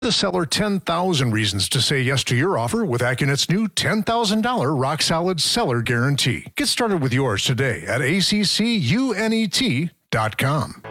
The seller 10,000 reasons to say yes to your offer with AccuNet's new $10,000 rock solid seller guarantee. Get started with yours today at ACCUNET.com.